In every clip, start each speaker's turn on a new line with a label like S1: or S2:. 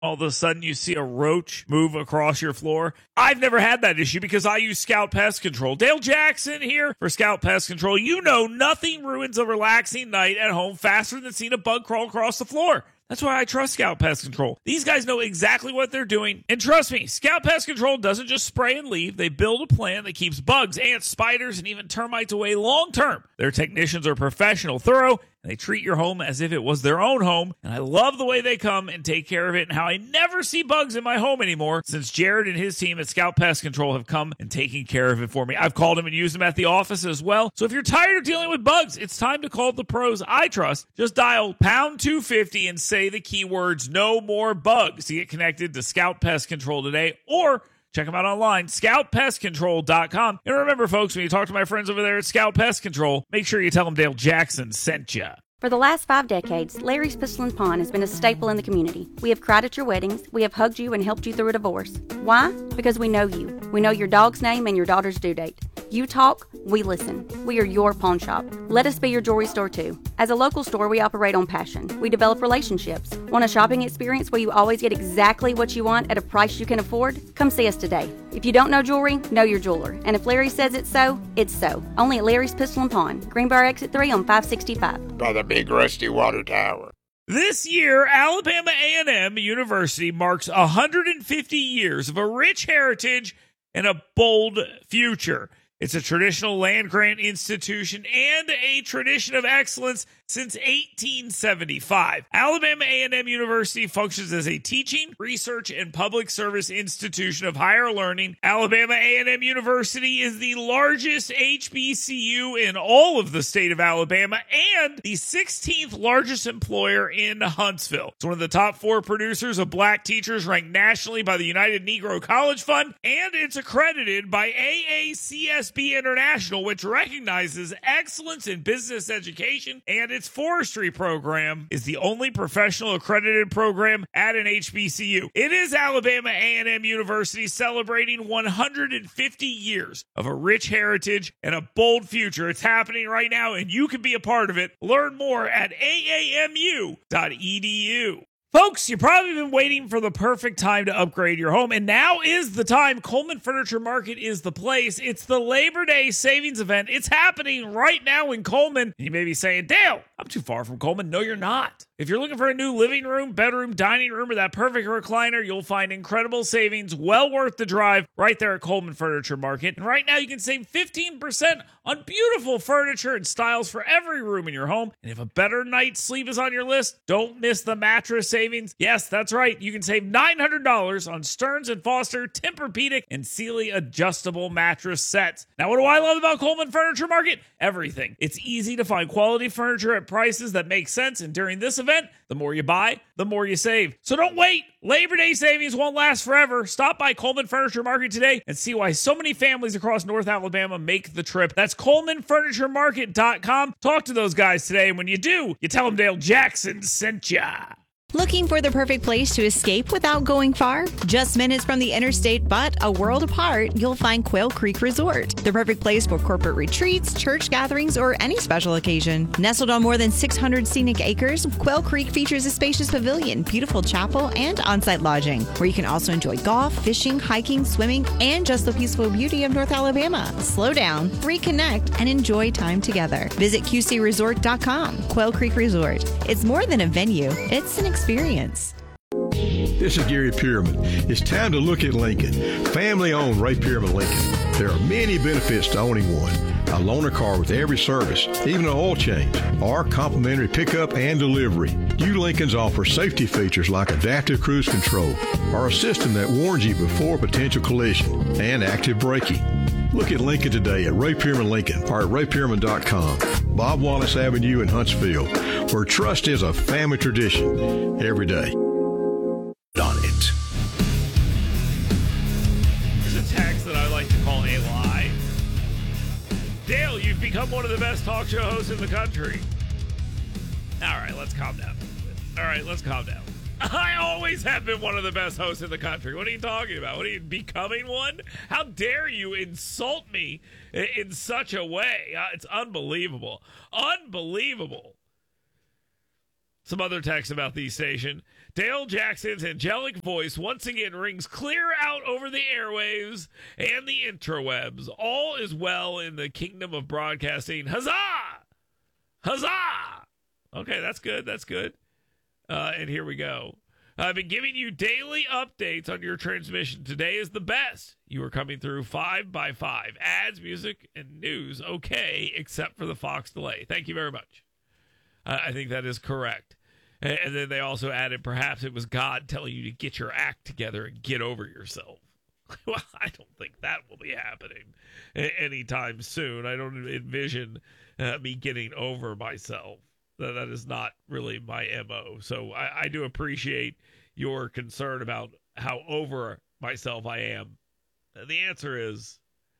S1: all of a sudden you see a roach move across your floor. I've never had that issue because I use Scout Pest Control. Dale Jackson here for Scout Pest Control. You know nothing ruins a relaxing night at home faster than seeing a bug crawl across the floor. That's why I trust Scout Pest Control. These guys know exactly what they're doing. And trust me, Scout Pest Control doesn't just spray and leave. They build a plan that keeps bugs, ants, spiders, and even termites away long term. Their technicians are professional, thorough, and they treat your home as if it was their own home. And I love the way they come and take care of it and how I never see bugs in my home anymore since Jared and his team at Scout Pest Control have come and taken care of it for me. I've called them and used them at the office as well. So if you're tired of dealing with bugs, it's time to call the pros I trust. Just dial pound 250 and say the keywords "no more bugs" to get connected to Scout Pest Control today, or check them out online, scoutpestcontrol.com. And remember, folks, when you talk to my friends over there at Scout Pest Control, make sure you tell them Dale Jackson sent you.
S2: For the last 5 decades, Larry's Pistol and Pawn has been a staple in the community. We have cried at your weddings. We have hugged you and helped you through a divorce. Why? Because we know you. We know your dog's name and your daughter's due date. You talk, we listen. We are your pawn shop. Let us be your jewelry store too. As a local store, we operate on passion. We develop relationships. Want a shopping experience where you always get exactly what you want at a price you can afford? Come see us today. If you don't know jewelry, know your jeweler. And if Larry says it's so, it's so. Only at Larry's Pistol and Pawn, Greenbrier Exit 3 on 565.
S3: By the big rusty water tower.
S1: This year, Alabama A&M University marks 150 years of a rich heritage and a bold future. It's a traditional land-grant institution and a tradition of excellence since 1875. Alabama A&M University functions as a teaching, research, and public service institution of higher learning. Alabama A&M University is the largest HBCU in all of the state of Alabama and the 16th largest employer in Huntsville. It's one of the top 4 producers of black teachers ranked nationally by the United Negro College Fund, and it's accredited by AACSB International, which recognizes excellence in business education, and its forestry program is the only professional accredited program at an HBCU. It is Alabama A&M University celebrating 150 years of a rich heritage and a bold future. It's happening right now, and you can be a part of it. Learn more at aamu.edu. Folks, you've probably been waiting for the perfect time to upgrade your home, and now is the time. Coleman Furniture Market is the place. It's the Labor Day savings event. It's happening right now in Coleman. And you may be saying, Dale, I'm too far from Coleman. No, you're not. If you're looking for a new living room, bedroom, dining room, or that perfect recliner, you'll find incredible savings, well worth the drive, right there at Coleman Furniture Market. And right now, you can save 15% on beautiful furniture and styles for every room in your home. And if a better night's sleep is on your list, don't miss the mattress savings. Yes, that's right. You can save $900 on Stearns & Foster, Tempur-Pedic, and Sealy adjustable mattress sets. Now, what do I love about Coleman Furniture Market? Everything. It's easy to find quality furniture at prices that make sense, and during this event, the more you buy, the more you save. So don't wait. Labor Day savings won't last forever. Stop by Coleman Furniture Market today and see why so many families across North Alabama make the trip. That's ColemanFurnitureMarket.com. Talk to those guys today, and when you do, you tell them Dale Jackson sent ya.
S4: Looking for the perfect place to escape without going far? Just minutes from the interstate, but a world apart, you'll find Quail Creek Resort. The perfect place for corporate retreats, church gatherings, or any special occasion. Nestled on more than 600 scenic acres, Quail Creek features a spacious pavilion, beautiful chapel, and on-site lodging, where you can also enjoy golf, fishing, hiking, swimming, and just the peaceful beauty of North Alabama. Slow down, reconnect, and enjoy time together. Visit QCResort.com. Quail Creek Resort. It's more than a venue, it's an experience.
S5: This is Gary Pierman. It's time to look at Lincoln. Family-owned Ray Pierman Lincoln. There are many benefits to owning one. A loaner car with every service, even an oil change, or complimentary pickup and delivery. New Lincolns offer safety features like adaptive cruise control, or a system that warns you before potential collision, and active braking. Look at Lincoln today at Ray Pierman Lincoln or at raypierman.com. Bob Wallace Avenue in Huntsville, where trust is a family tradition every day.
S3: On it.
S1: There's a text that I like to call a lie. Dale, you've become one of the best talk show hosts in the country. All right, let's calm down. I always have been one of the best hosts in the country. What are you talking about? What are you, becoming one? How dare you insult me in such a way? It's unbelievable. Unbelievable. Some other text about the station. Dale Jackson's angelic voice once again rings clear out over the airwaves and the interwebs. All is well in the kingdom of broadcasting. Huzzah! Huzzah! Okay, that's good. That's good. And here we go. I've been giving you daily updates on your transmission. Today is the best. You are coming through 5 by 5. Ads, music, and news. Okay, except for the Fox delay. Thank you very much. I think that is correct. And then they also added, perhaps it was God telling you to get your act together and get over yourself. Well, I don't think that will be happening anytime soon. I don't envision me getting over myself. That is not really my MO. So I do appreciate your concern about how over myself I am. The answer is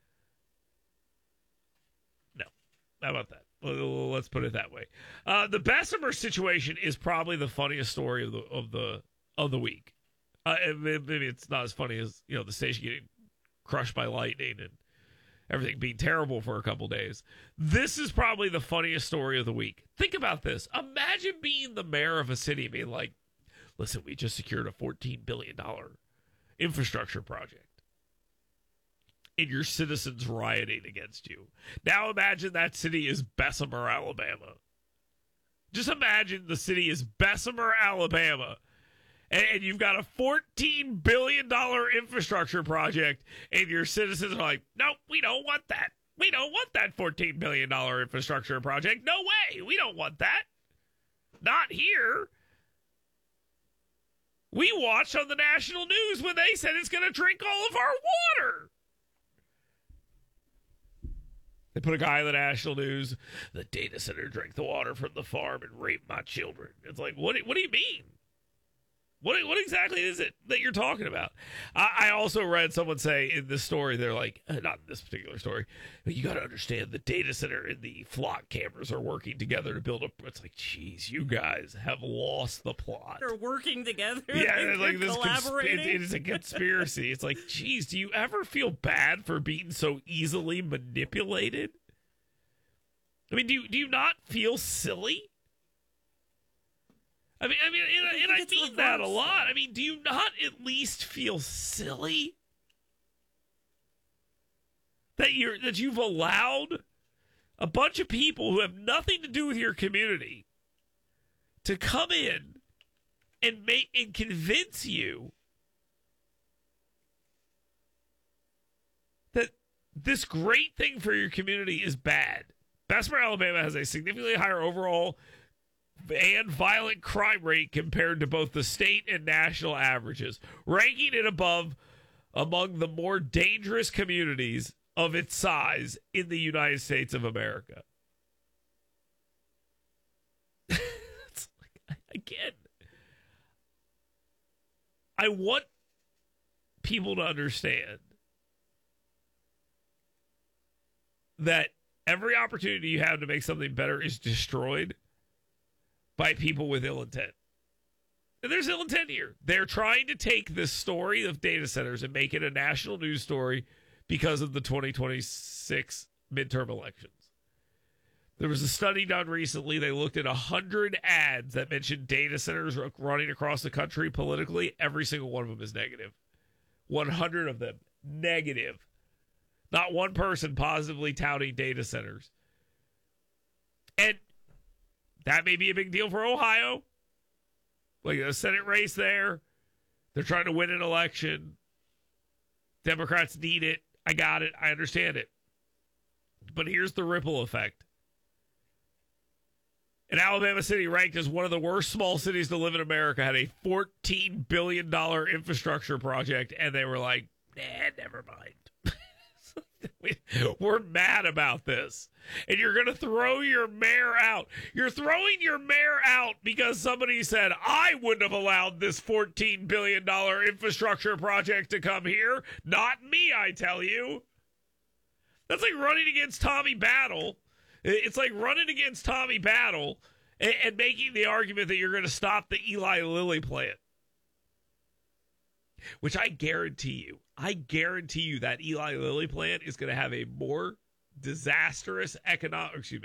S1: no. How about that? Let's put it that way. The Bessemer situation is probably the funniest story of the week. Maybe it's not as funny as the station getting crushed by lightning and everything being terrible for a couple days. This is probably the funniest story of the week. Think about this. Imagine being the mayor of a city being like, listen, we just secured a $14 billion infrastructure project. And your citizens rioting against you. Now imagine that city is Bessemer, Alabama. Just imagine the city is Bessemer, Alabama. And you've got a $14 billion infrastructure project, and your citizens are like, nope, we don't want that. We don't want that $14 billion infrastructure project. No way. We don't want that. Not here. We watched on the national news when they said it's going to drink all of our water. They put a guy in the national news, the data center drank the water from the farm and raped my children. It's like, what do you mean? What exactly is it that you're talking about? I also read someone say in this story, they're like, not in this particular story, but you got to understand the data center and the flock cameras are working together to build a. It's like, geez, you guys have lost the plot.
S6: They're working together.
S1: Yeah,
S6: like this collaborating.
S1: It is a conspiracy. It's like, geez, do you ever feel bad for being so easily manipulated? I mean, do you not feel silly? I mean, and I mean that a lot. I mean, do you not at least feel silly that you've allowed a bunch of people who have nothing to do with your community to come in and convince you that this great thing for your community is bad? Bessemer, Alabama has a significantly higher overall and violent crime rate compared to both the state and national averages, ranking it among the more dangerous communities of its size in the United States of America. It's like, again, I want people to understand that every opportunity you have to make something better is destroyed by people with ill intent. And there's ill intent here. They're trying to take this story of data centers and make it a national news story because of the 2026 midterm elections. There was a study done recently. They looked at 100 ads that mentioned data centers running across the country politically. Every single one of them is negative. 100 of them negative. Not one person positively touting data centers. And that may be a big deal for Ohio. Like a Senate race there. They're trying to win an election. Democrats need it. I got it. I understand it. But here's the ripple effect. An Alabama city ranked as one of the worst small cities to live in America had a $14 billion infrastructure project, and they were like, nah, never mind. We're mad about this. And you're going to throw your mayor out. You're throwing your mayor out because somebody said, I wouldn't have allowed this $14 billion infrastructure project to come here. Not me, I tell you. That's like running against Tommy Battle. It's like running against Tommy Battle and making the argument that you're going to stop the Eli Lilly plant. Which I guarantee you that Eli Lilly plant is going to have a more disastrous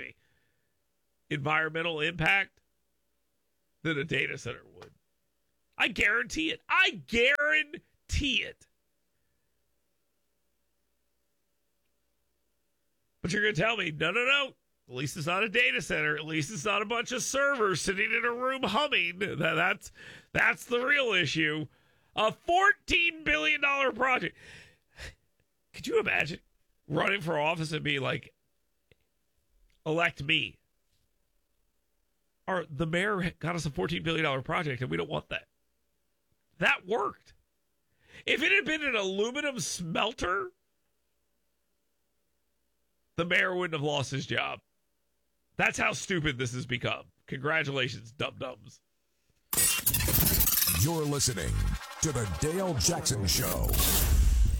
S1: environmental impact than a data center would. I guarantee it. I guarantee it. But you're going to tell me, no. At least it's not a data center. At least it's not a bunch of servers sitting in a room humming. That's the real issue. A $14 billion project. Could you imagine running for office and being like, elect me? Or the mayor got us a $14 billion project and we don't want that. That worked. If it had been an aluminum smelter, the mayor wouldn't have lost his job. That's how stupid this has become. Congratulations, dum-dums.
S7: You're listening to The Dale Jackson Show.